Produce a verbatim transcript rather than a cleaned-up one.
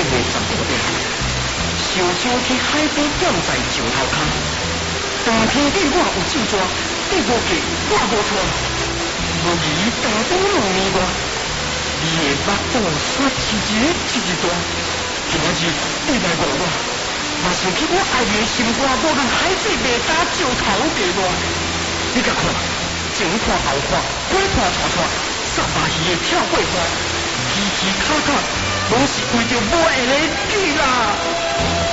月十五日，小舟去海边建在石头坑。当天地我有救抓，第五季我无错。无疑大都两年外，你的目肚煞一日一日大。今日你来问我，嘛想起我爱你的心肝，无人海水未打石头地热。你甲看，前看后看，鬼看叉叉，三把鱼的跳过山，嘻嘻卡卡，拢是为着无下的记啦。